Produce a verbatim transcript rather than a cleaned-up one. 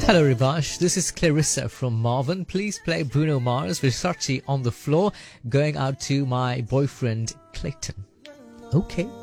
Hello Rivash, this is Clarissa from Marvin. Please play Bruno Mars, Versace on the Floor, going out to my boyfriend Clayton. Okay.